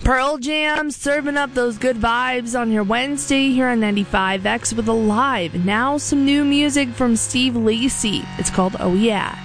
Pearl Jam serving up those good vibes on your Wednesday here on 95X with Alive. Now some new music from Steve Lacy. It's called Oh Yeah.